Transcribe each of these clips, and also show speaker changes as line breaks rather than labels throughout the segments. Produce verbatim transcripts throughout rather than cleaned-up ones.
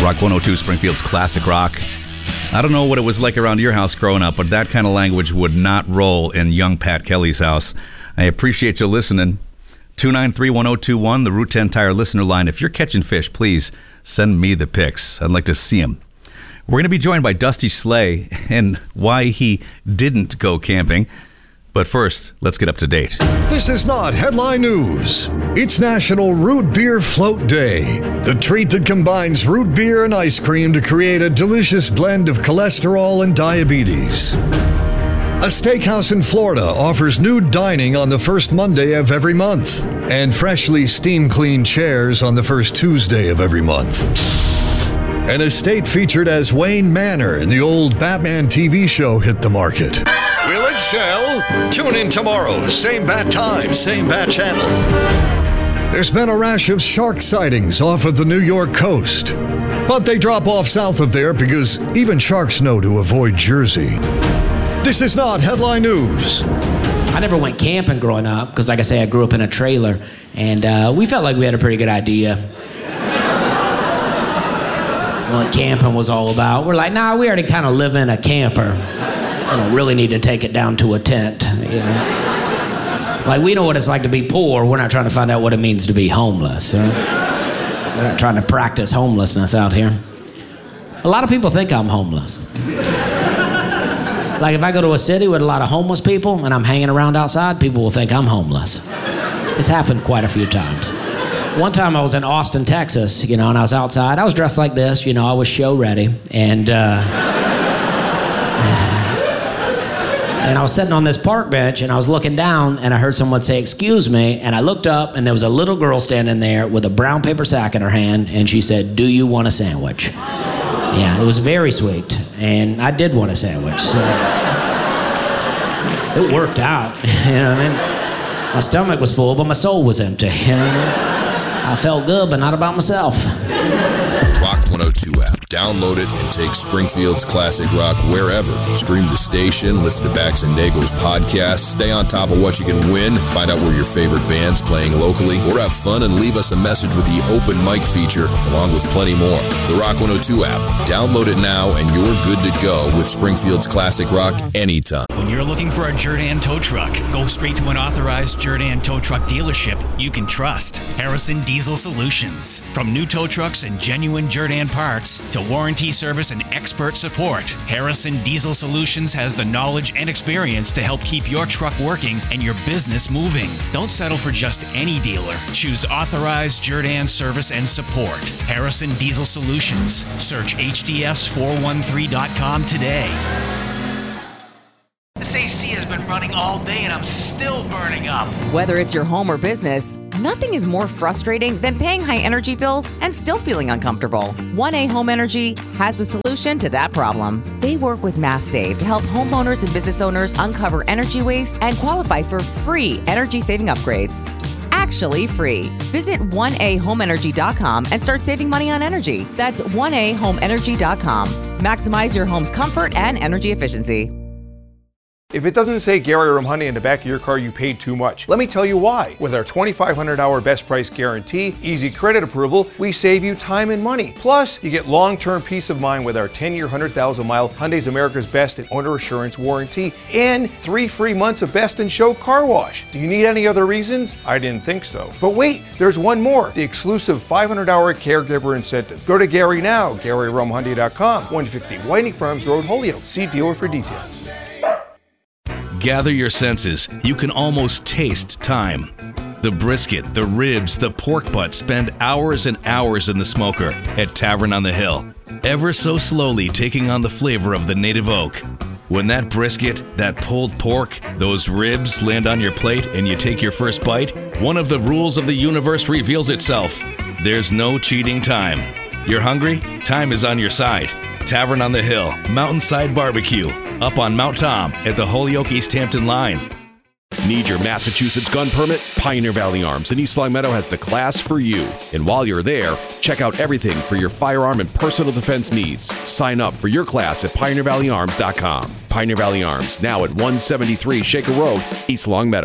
Rock one oh two, Springfield's classic rock. I don't know what it was like around your house growing up, but that kind of language would not roll in young Pat Kelly's house. I appreciate you listening. two nine three, one oh two one, the Route ten Tire listener line. If you're catching fish, please send me the pics. I'd like to see them. We're going to be joined by Dusty Slay and why he didn't go camping. But first, let's get up to date.
This is not headline news. It's National Root Beer Float Day, the treat that combines root beer and ice cream to create a delicious blend of cholesterol and diabetes. A steakhouse in Florida offers nude dining on the first Monday of every month and freshly steam-cleaned chairs on the first Tuesday of every month. An estate featured as Wayne Manor in the old Batman T V show hit the market. Will it sell? Tune in tomorrow, same bat time, same bat channel. There's been a rash of shark sightings off of the New York coast, but they drop off south of there because even sharks know to avoid Jersey. This is not headline news.
I never went camping growing up because, like I say, I grew up in a trailer, and uh, we felt like we had a pretty good idea what camping was all about. We're like, nah, we already kind of live in a camper. I don't really need to take it down to a tent, you know. Like, we know what it's like to be poor. We're not trying to find out what it means to be homeless. Right? We're not trying to practice homelessness out here. A lot of people think I'm homeless. Like, if I go to a city with a lot of homeless people and I'm hanging around outside, people will think I'm homeless. It's happened quite a few times. One time I was in Austin, Texas, you know, and I was outside. I was dressed like this, you know, I was show ready, and uh, and I was sitting on this park bench, and I was looking down, and I heard someone say, "Excuse me," and I looked up, and there was a little girl standing there with a brown paper sack in her hand, and she said, "Do you want a sandwich?" Yeah, it was very sweet, and I did want a sandwich. So it worked out, you know what I mean? My stomach was full, but my soul was empty, you know? I felt good, but not about myself.
Rock one oh two app. Download it and take Springfield's classic rock wherever. Stream the station, listen to Bax and Nago's podcast, stay on top of what you can win, find out where your favorite band's playing locally, or have fun and leave us a message with the open mic feature, along with plenty more. The Rock one oh two app. Download it now and you're good to go with Springfield's classic rock anytime.
When you're looking for a Jerdan tow truck, go straight to an authorized Jerdan tow truck dealership you can trust. Harrison Diesel Solutions. From new tow trucks and genuine Jerdan parts to warranty service and expert support, Harrison Diesel Solutions has the knowledge and experience to help keep your truck working and your business moving. Don't settle for just any dealer. Choose authorized Jerdan service and support. Harrison Diesel Solutions. Search H D S four one three dot com today.
This A C has been running all day and I'm still burning up.
Whether it's your home or business, nothing is more frustrating than paying high energy bills and still feeling uncomfortable. one A Home Energy has the solution to that problem. They work with Mass Save to help homeowners and business owners uncover energy waste and qualify for free energy saving upgrades. Actually free. Visit one a home energy dot com and start saving money on energy. That's one a home energy dot com. Maximize your home's comfort and energy efficiency.
If it doesn't say Gary Rum Honey in the back of your car, you paid too much. Let me tell you why. With our twenty-five hundred hour best price guarantee, easy credit approval, we save you time and money. Plus, you get long-term peace of mind with our ten year, one hundred thousand mile Hyundai's America's Best and Owner Assurance warranty and three free months of Best in Show car wash. Do you need any other reasons? I didn't think so. But wait, there's one more. The exclusive five hundred hour caregiver incentive. Go to Gary now, Gary Rum Honey dot com, one fifty Whiting Farms Road, Holyoke. See dealer for details.
Gather your senses. You can almost taste time. The brisket, the ribs, the pork butt spend hours and hours in the smoker at Tavern on the Hill, ever so slowly taking on the flavor of the native oak. When that brisket, that pulled pork, those ribs land on your plate and you take your first bite, one of the rules of the universe reveals itself. There's no cheating time. You're hungry? Time is on your side. Tavern on the Hill, Mountainside Barbecue, up on Mount Tom at the Holyoke-East Hampton line.
Need your Massachusetts gun permit? Pioneer Valley Arms in East Long Meadow has the class for you. And while you're there, check out everything for your firearm and personal defense needs. Sign up for your class at pioneer valley arms dot com. Pioneer Valley Arms, now at one seventy-three Shaker Road, East Long Meadow.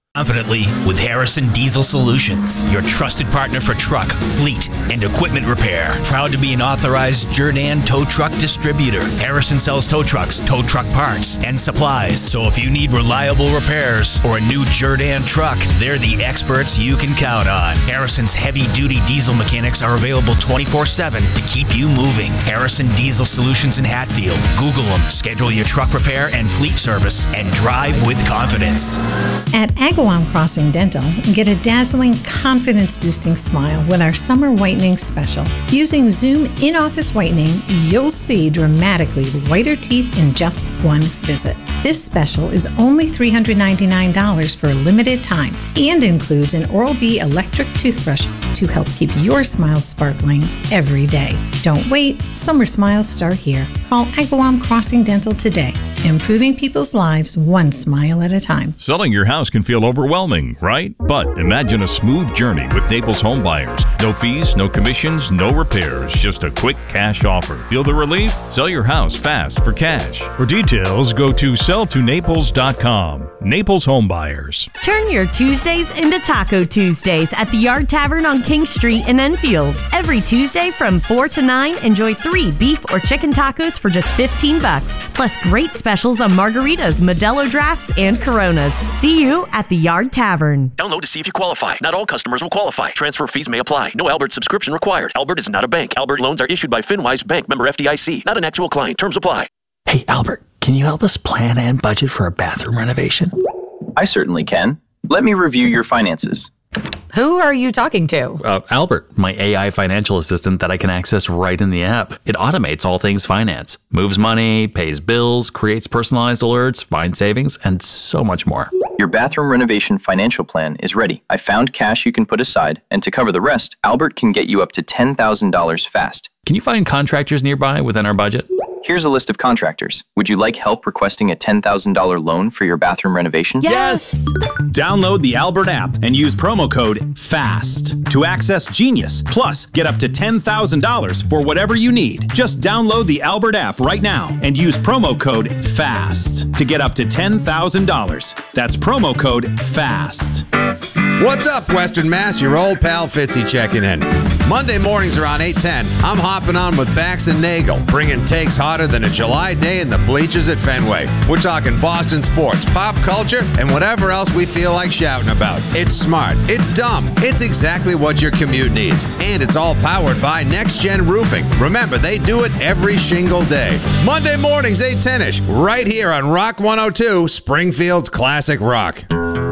Confidently with Harrison Diesel Solutions, your trusted partner for truck, fleet, and equipment repair. Proud to be an authorized Jerdan tow truck distributor. Harrison sells tow trucks, tow truck parts, and supplies. So if you need reliable repairs or a new Jerdan truck, they're the experts you can count on. Harrison's heavy-duty diesel mechanics are available twenty-four seven to keep you moving. Harrison Diesel Solutions in Hatfield. Google them. Schedule your truck repair and fleet service and drive with confidence.
At Agawam Crossing Dental, get a dazzling, confidence-boosting smile with our summer whitening special. Using Zoom in-office whitening, you'll see dramatically whiter teeth in just one visit. This special is only three hundred ninety-nine dollars for a limited time and includes an Oral-B electric toothbrush to help keep your smile sparkling every day. Don't wait. Summer smiles start here. Call Agawam Crossing Dental today. Improving people's lives one smile at a time.
Selling your house can feel overwhelming, right? But imagine a smooth journey with Naples Home Buyers. No fees, no commissions, no repairs. Just a quick cash offer. Feel the relief? Sell your house fast for cash. For details, go to sell to naples dot com. Naples Home Buyers.
Turn your Tuesdays into Taco Tuesdays at the Yard Tavern on King Street in Enfield. Every Tuesday from four to nine, enjoy three beef or chicken tacos for just fifteen bucks, plus great specials on margaritas, Modelo drafts, and Coronas. See you at the Yard Tavern.
Download to see if you qualify. Not all customers will qualify. Transfer fees may apply. No Albert subscription required. Albert is not a bank. Albert loans are issued by FinWise Bank, member F D I C. Not an actual client. Terms apply.
Hey, Albert, can you help us plan and budget for a bathroom renovation?
I certainly can. Let me review your finances.
Who are you talking to?
Uh, Albert, my A I financial assistant that I can access right in the app. It automates all things finance, moves money, pays bills, creates personalized alerts, finds savings, and so much more.
Your bathroom renovation financial plan is ready. I found cash you can put aside, and to cover the rest, Albert can get you up to ten thousand dollars fast.
Can you find contractors nearby within our budget?
Here's a list of contractors. Would you like help requesting a ten thousand dollars loan for your bathroom renovation?
Yes! Download the Albert app and use promo code FAST to access Genius. Plus, get up to ten thousand dollars for whatever you need. Just download the Albert app right now and use promo code FAST to get up to ten thousand dollars. That's promo code FAST.
What's up, Western Mass? Your old pal Fitzy checking in. Monday mornings around eight ten, I'm hopping on with Bax and Nagel, bringing takes hotter than a July day in the bleachers at Fenway. We're talking Boston sports, pop culture, and whatever else we feel like shouting about. It's smart. It's dumb. It's exactly what your commute needs. And it's all powered by Next Gen Roofing. Remember, they do it every shingle day. Monday mornings, eight ten-ish, right here on Rock one oh two, Springfield's Classic Rock.